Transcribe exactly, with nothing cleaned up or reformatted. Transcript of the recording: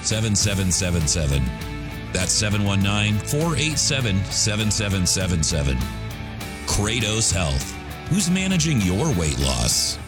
seven seven seven seven. That's seven one nine, four eight seven, seven seven seven seven. Kratos Health. Who's managing your weight loss?